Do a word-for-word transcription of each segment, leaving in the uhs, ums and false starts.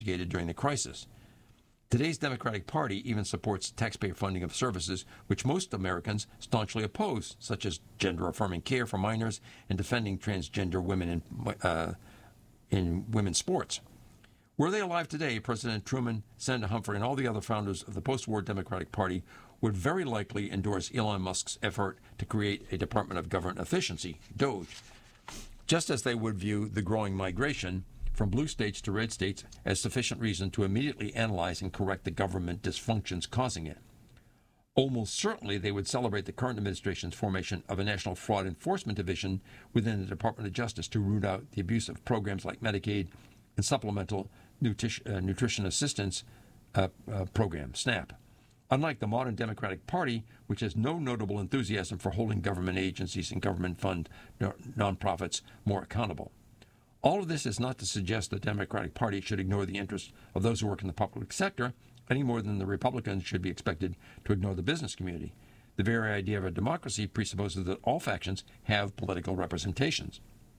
during the crisis. Today's Democratic Party even supports taxpayer funding of services which most Americans staunchly oppose, such as gender-affirming care for minors and defending transgender women in, uh, in women's sports. Were they alive today, President Truman, Senator Humphrey, and all the other founders of the post-war Democratic Party would very likely endorse Elon Musk's effort to create a Department of Government Efficiency, DOGE, just as they would view the growing migration from blue states to red states as sufficient reason to immediately analyze and correct the government dysfunctions causing it. Almost certainly they would celebrate the current administration's formation of a National Fraud Enforcement Division within the Department of Justice to root out the abuse of programs like Medicaid and Supplemental Nutrition, uh, Nutrition Assistance uh, uh, Program, SNAP. Unlike the modern Democratic Party, which has no notable enthusiasm for holding government agencies and government-fund no, nonprofits more accountable. All of this is not to suggest the Democratic Party should ignore the interests of those who work in the public sector any more than the Republicans should be expected to ignore the business community. The very idea of a democracy presupposes that all factions have political representations.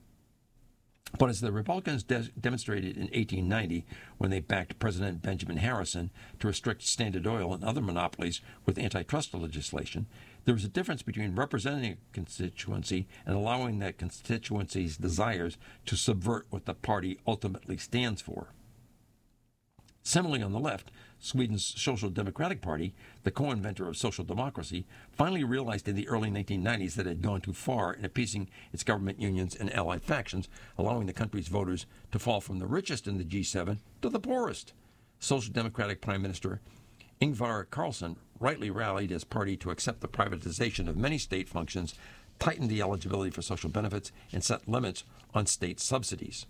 But as the Republicans de- demonstrated in eighteen ninety when they backed President Benjamin Harrison to restrict Standard Oil and other monopolies with antitrust legislation, there is a difference between representing a constituency and allowing that constituency's desires to subvert what the party ultimately stands for. Similarly, on the left, Sweden's Social Democratic Party, the co-inventor of social democracy, finally realized in the early nineteen nineties that it had gone too far in appeasing its government unions and allied factions, allowing the country's voters to fall from the richest in the G seven to the poorest. Social Democratic Prime Minister Ingvar Carlsson rightly rallied his party to accept the privatization of many state functions, tightened the eligibility for social benefits, and set limits on state subsidies.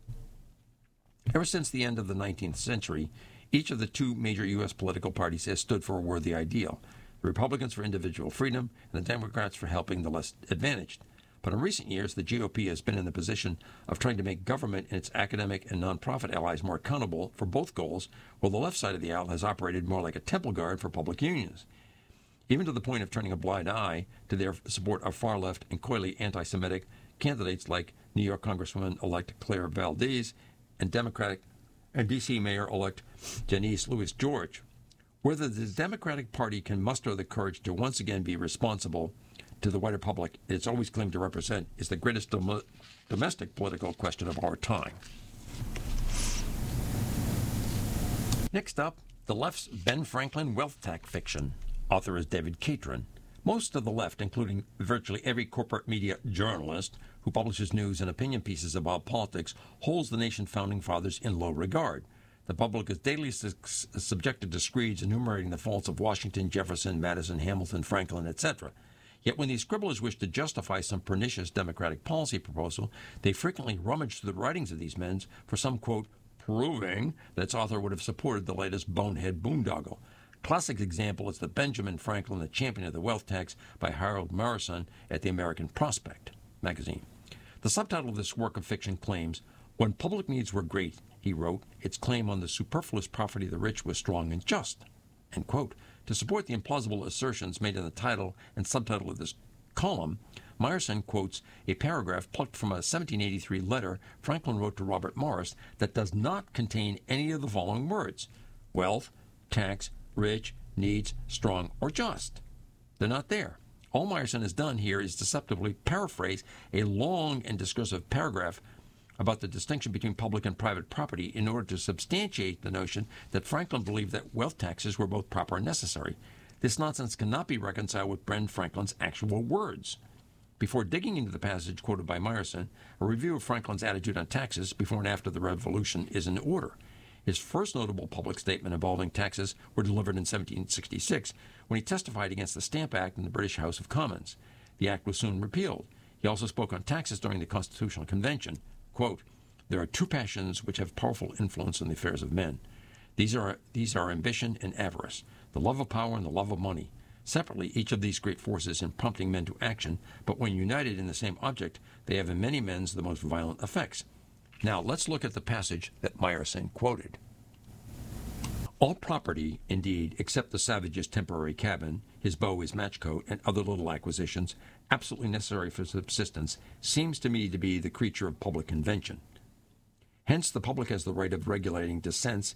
Ever since the end of the nineteenth century, each of the two major U S political parties has stood for a worthy ideal, the Republicans for individual freedom and the Democrats for helping the less advantaged. But in recent years, the G O P has been in the position of trying to make government and its academic and nonprofit allies more accountable for both goals, while the left side of the aisle has operated more like a temple guard for public unions, even to the point of turning a blind eye to their support of far-left and coyly anti-Semitic candidates like New York Congresswoman-elect Claire Valdez and Democratic and D C Mayor-elect Janice Louis George. Whether the Democratic Party can muster the courage to once again be responsible to the wider public it's always claimed to represent is the greatest dom- domestic political question of our time. Next up, the left's Ben Franklin wealth tax fiction. Author is David Catron. Most of the left, including virtually every corporate media journalist who publishes news and opinion pieces about politics, holds the nation's founding fathers in low regard. The public is daily su- subjected to screeds enumerating the faults of Washington, Jefferson, Madison, Hamilton, Franklin, et cetera. Yet when these scribblers wish to justify some pernicious Democratic policy proposal, they frequently rummage through the writings of these men for some, quote, proving that its author would have supported the latest bonehead boondoggle. Classic example is the Benjamin Franklin, the Champion of the Wealth Tax by Harold Morrison at the American Prospect magazine. The subtitle of this work of fiction claims, "When public needs were great," he wrote, "its claim on the superfluous property of the rich was strong and just." End quote. To support the implausible assertions made in the title and subtitle of this column, Morrison quotes a paragraph plucked from a seventeen eighty-three letter Franklin wrote to Robert Morris that does not contain any of the following words: wealth, tax, rich, needs, strong, or just. They're not there. All Morrison has done here is deceptively paraphrase a long and discursive paragraph about the distinction between public and private property in order to substantiate the notion that Franklin believed that wealth taxes were both proper and necessary. This nonsense cannot be reconciled with Ben Franklin's actual words. Before digging into the passage quoted by Morrison, a review of Franklin's attitude on taxes before and after the Revolution is in order. His first notable public statement involving taxes were delivered in seventeen sixty-six when he testified against the Stamp Act in the British House of Commons. The act was soon repealed. He also spoke on taxes during the Constitutional Convention. Quote, "There are two passions which have powerful influence on the affairs of men. These are these are ambition and avarice, the love of power and the love of money. Separately, each of these great forces in prompting men to action, but when united in the same object, they have in many men the most violent effects." Now, let's look at the passage that Morrison quoted. "All property, indeed, except the savage's temporary cabin, his bow, his match coat, and other little acquisitions, absolutely necessary for subsistence, seems to me to be the creature of public convention. Hence, the public has the right of regulating dissents